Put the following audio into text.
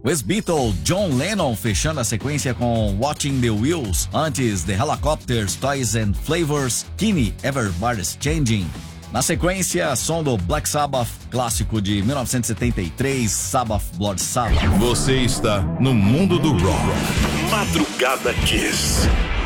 O ex-Beatle John Lennon fechando a sequência com Watching the Wheels, antes The Helicopters, Toys and Flavors, Kinney, Everybody's Changing. Na sequência, som do Black Sabbath, clássico de 1973, Sabbath Blood Sabbath. Você está no mundo do rock. Madrugada Kiss.